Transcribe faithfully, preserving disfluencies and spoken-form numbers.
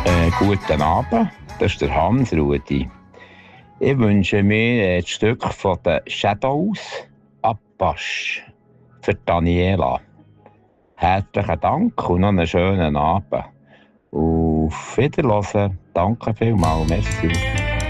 Äh, guten Abend, das ist der Hans-Rudi. Ich wünsche mir ein Stück von den Shadows Apache für Daniela. Herzlichen Dank und noch einen schönen Abend. Auf Wiederhören. Danke vielmals. Merci.